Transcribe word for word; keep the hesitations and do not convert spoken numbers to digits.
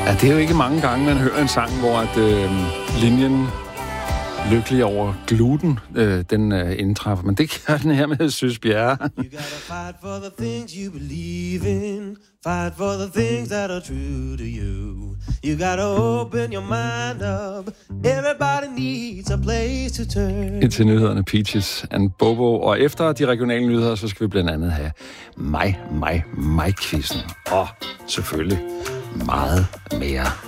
Ja, det er jo ikke mange gange, man hører en sang, hvor at, øh, linjen lykkelig over gluten, øh, den øh, indtræffer. Men det gør den her med Søs Bjerre. You gotta fight for the things you believe in. Fight for the things that are true to you. You gotta open your mind up. Everybody needs a place to turn. Indtil nyhederne Peaches and Bobo. Og efter de regionale nyheder, så skal vi blandt andet have mig, mig, mig-quizzen. Og selvfølgelig meget mere.